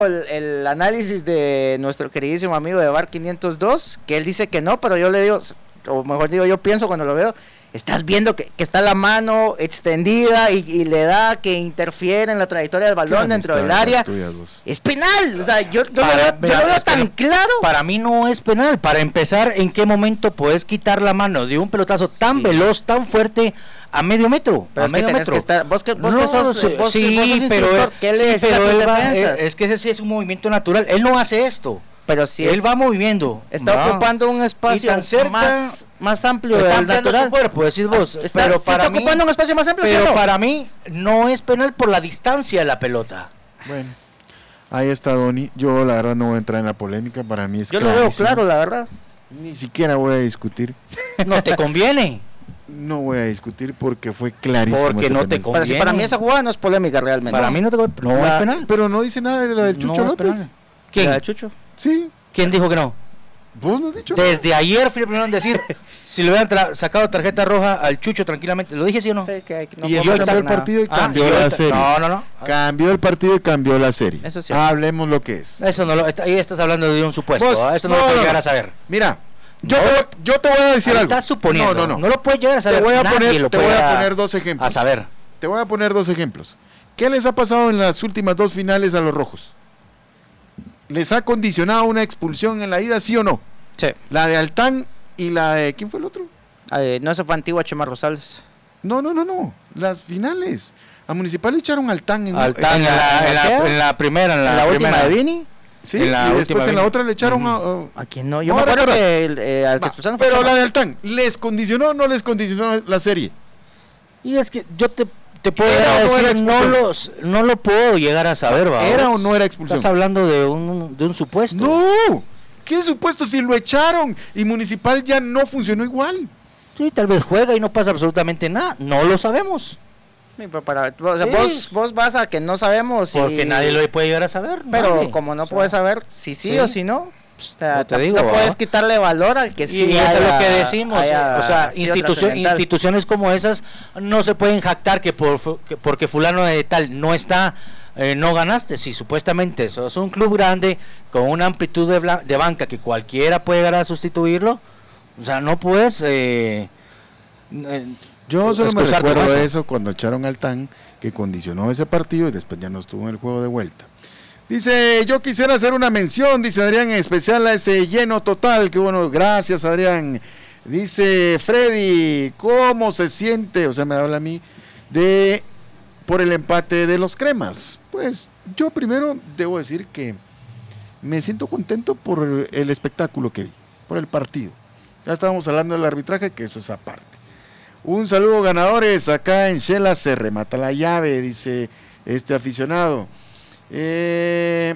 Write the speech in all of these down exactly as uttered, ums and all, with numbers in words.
El, el análisis de nuestro queridísimo amigo de Bar quinientos dos, que él dice que no, pero yo le digo, o mejor digo, yo pienso cuando lo veo, estás viendo que, que está la mano extendida y, y le da que interfiere en la trayectoria del balón dentro del área. Es penal, o sea, yo, yo para, lo veo, yo lo veo tan no, claro. Para mí no es penal. Para empezar, ¿en qué momento puedes quitar la mano de un pelotazo tan sí. veloz, tan fuerte a medio metro? Pero a es medio que metro. Que estar, vos que, vos no, que sos, sí, vos, sí, vos sos pero, él, ¿qué le sí, pero él va, es, es que ese sí es un movimiento natural. Él no hace esto. Pero si él es, va moviendo, está va. ocupando un espacio tan cerca, más, más amplio está del natural. Su cuerpo, decís vos. Está, pero sí para está mí, ocupando un espacio más amplio. Pero ¿sí no? para mí no es penal por la distancia de la pelota. Bueno, ahí está Donny. Yo la verdad no voy a entrar en la polémica. Para mí es Yo clarísimo. lo veo claro, la verdad. Ni siquiera voy a discutir. No te conviene. No voy a discutir porque fue clarísimo. Porque no te conviene. Para, si para mí esa jugada no es polémica realmente. Para no. mí no te conviene. No la, es penal. Pero no dice nada de la del Chucho no López. ¿Quién? ¿La de Chucho? Sí. ¿Quién dijo que no? ¿Vos no has dicho? Desde nada? Ayer fui el primero en decir si le hubieran tra- sacado tarjeta roja al Chucho tranquilamente. ¿Lo dije sí o no? Sí, que no y eso cambió el partido y ah, cambió y la ahorita, serie. No, no, no. Cambió el partido y cambió la serie. Eso sí. Hablemos lo que es. Eso no lo, está, ahí estás hablando de un supuesto. Vos, ¿eh? Esto no, no lo puedes no, llegar no. a saber. Mira, yo, no, te, yo te voy a decir algo. Estás suponiendo. No, no, no. No lo puedes llegar a saber. Te voy a Nadie poner, lo te puede voy a a, poner dos ejemplos. A saber. Te voy a poner dos ejemplos. ¿Qué les ha pasado en las últimas dos finales a los rojos? ¿Les ha condicionado una expulsión en la ida, sí o no? Sí. La de Altán y la de... ¿Quién fue el otro? Eh, no se fue Antigua, Chema Rosales. No, no, no, no. Las finales. A Municipal le echaron Altán en, Altán en, en, la, en, la, en la primera, en la, ¿En la última primera. de Vini? Sí, en la y después en la Vini. otra le echaron uh-huh. a... ¿A quién no? Yo no, me acuerdo recuerdo. que eh, al que expulsaron fue Pero Chema. la de Altán, ¿les condicionó o no les condicionó la serie? Y es que yo te, te puedo ¿Era o no era decir, no, los, no lo puedo llegar a saber, ¿va? ¿Era o no era expulsión? Estás hablando de un, de un supuesto. ¡No! ¿Qué supuesto si lo echaron y Municipal ya no funcionó igual? Sí, tal vez juega y no pasa absolutamente nada. No lo sabemos. Sí, pero para, o sea, Sí. vos, vos vas a que no sabemos. Porque y, nadie lo puede llegar a saber. Pero nadie. como no O sea, puedes saber si sí, sí. o si no, o sea, No te no, digo, no ¿va? puedes quitarle valor al que sí. y eso es lo haya- que decimos. haya O sea, sido institucio- trascendental. instituciones como esas no se pueden jactar que, por, fu- que porque fulano de tal no está, eh, no ganaste. Si supuestamente sos un club grande con una amplitud de, bla- de banca que cualquiera puede llegar a sustituirlo, o sea, no puedes... Eh, eh, Yo solo me excusarte recuerdo con de eso. eso cuando echaron al Tan, que condicionó ese partido y después ya no estuvo en el juego de vuelta. Dice, yo quisiera hacer una mención, dice Adrián, en especial a ese lleno total, que bueno, gracias Adrián. Dice Freddy, ¿cómo se siente? O sea, me habla a mí de por el empate de los cremas. Pues yo primero debo decir que me siento contento por el espectáculo que vi, por el partido. Ya estábamos hablando del arbitraje, que eso es aparte. Un saludo, ganadores. Acá en Shela se remata la llave, dice este aficionado. Eh,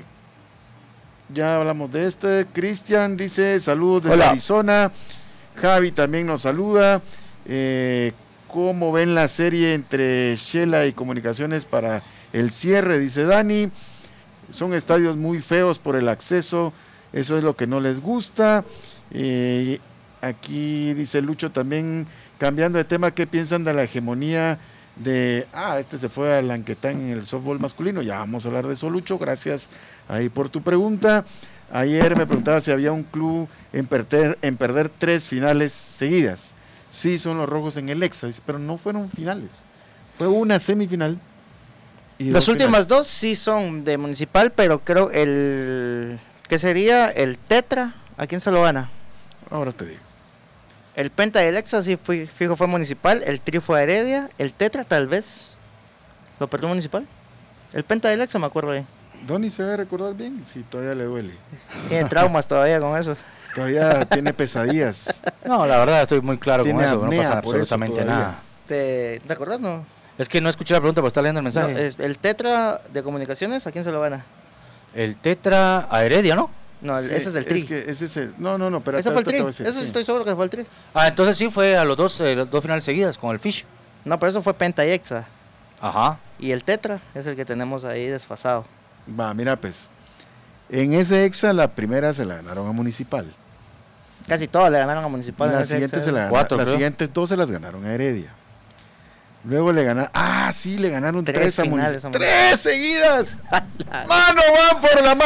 ya hablamos de este. Cristian dice saludos desde Hola. Arizona. Javi también nos saluda. Eh, ¿Cómo ven la serie entre Shela y Comunicaciones para el cierre? Dice Dani. Son estadios muy feos por el acceso. Eso es lo que no les gusta. Eh, aquí dice Lucho también, cambiando de tema, ¿qué piensan de la hegemonía de... Ah, este se fue a Lanquetán en el softball masculino. Ya vamos a hablar de eso, Lucho. Gracias ahí por tu pregunta. Ayer me preguntaba si había un club en perder, en perder tres finales seguidas. Sí, son los rojos en el Exa, pero no fueron finales. Fue una semifinal. Y Las dos últimas finales. dos sí son de Municipal, pero creo el... ¿Qué sería? El Tetra, ¿a quién se lo gana? Ahora te digo. El Penta y el Exa sí fui, fijo fue Municipal, el Tri fue Heredia, el Tetra tal vez lo perdió Municipal. El Penta y el Exa me acuerdo ahí. Donny se debe recordar bien, si todavía le duele. Tiene traumas todavía con eso. Todavía tiene pesadillas. no, la verdad estoy muy claro Tiene con eso. No apnea, pasa por eso absolutamente todavía. nada. ¿Te, ¿te acordás, no? Es que no escuché la pregunta, pero está leyendo el No, mensaje. es- el Tetra de Comunicaciones, ¿a quién se lo gana? El Tetra a Heredia, ¿no? No, el- Sí, ese es el Tri. que ese es el, no, no, no, pero Ese fue el ahorita te Tri. voy a decir, Eso sí sí. estoy seguro que fue el Tri. Ah, entonces sí fue a los dos, eh, los dos finales seguidas con el Fish. No, pero eso fue Penta y Exa. Ajá. Y el Tetra es el que tenemos ahí desfasado. Va, mira pues. En ese Exa la primera se la ganaron a Municipal. Casi todos le ganaron a Municipal. en Las ese siguientes Exa. se la ganaron, Cuatro, las creo. siguientes dos se las ganaron a Heredia. Luego le ganaron, ah, sí, le ganaron Tres tres, a finales Municipal. a ¡Tres seguidas! ¡Mano, van por la mano!